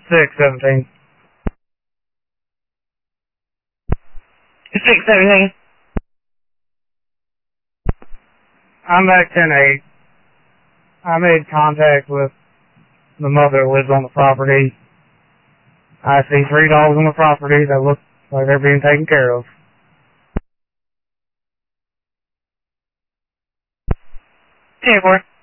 617. 617. I'm back 10-8. I made contact with the mother that lives on the property. I see 3 dogs on the property that look like they're being taken care of. 10-4.